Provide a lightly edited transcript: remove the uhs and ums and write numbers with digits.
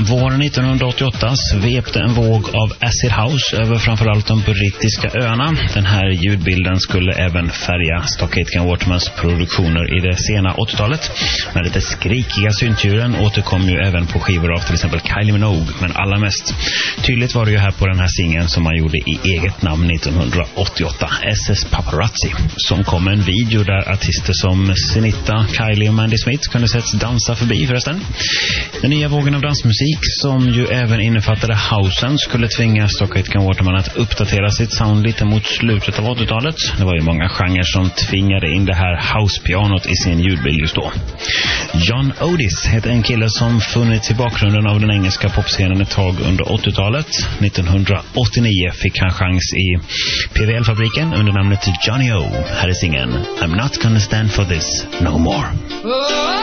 Våren 1988 svepte en våg av acid house över framförallt de brittiska öarna. Den här ljudbilden skulle även färga Stock Aitken Watermans produktioner i det sena 80-talet. Men lite skrikiga syntdjuren återkom ju även på skivor av till exempel Kylie Minogue, men allra mest tydligt var det ju här på den här singeln som man gjorde i eget namn 1988, SS Paparazzi, som kom en video där artister som Sinita, Kylie och Mandy Smith kunde setts dansa förbi förresten. Den nya vågen av dansmusik, som ju även innefattade housen, skulle tvinga Stock Aitken Waterman att uppdatera sitt sound lite mot slutet av 80-talet. Det var ju många genrer som tvingade in det här house-pianot i sin ljudbild just då. John Otis heter en kille som funnits i bakgrunden av den engelska popscenen ett tag under 80-talet. 1989 fick han chans i PVL-fabriken under namnet Johnny O. Här är singeln I'm Not Gonna Stand For This No More.